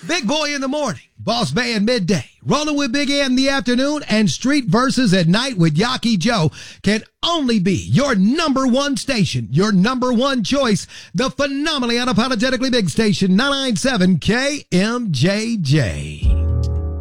Big Boy in the morning, Boss Band midday, Rolling with Big Ant in the afternoon, and Street Verses at night with Yaki Joe can only be your number one station, your number one choice, the phenomenally unapologetically big station, 997 KMJJ.